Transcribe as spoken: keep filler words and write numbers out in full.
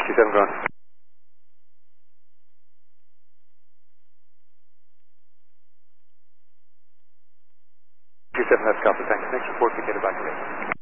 seven ground. Two seven, that's copy. Thanks. Next report, we get it back today.